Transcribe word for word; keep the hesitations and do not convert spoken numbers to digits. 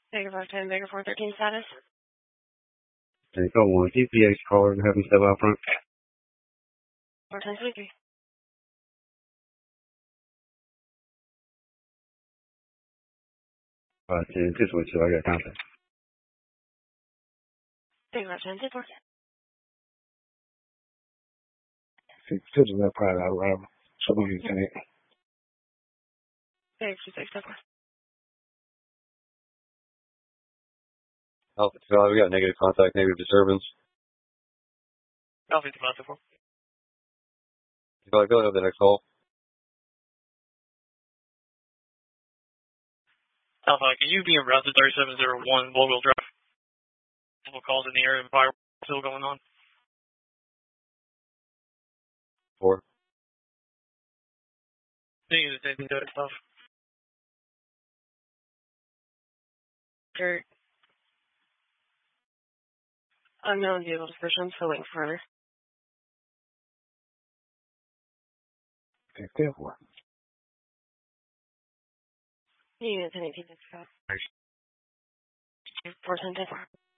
Baker five ten, Baker four thirteen status. Echo one, G P X caller and have him step out front. four ten twenty-three. five ten, just with you, I got contact. Baker five ten, ten four. Six, to the left, probably out of whatever. So I'm going to it. Baker two six, ten four. Alpha two, we got negative contact, negative disturbance. Alpha two five, ten four. If I go to the next call. Alpha, can you be in route to thirty-seven oh one Vogel Drive? Multiple calls in the area and fire still going on. Four. Thank you, taking to it stuff. Kurt. Unknown vehicle description, so waiting for further. Okay, ten four. Unit ten eighteen, six five. four ten, ten four.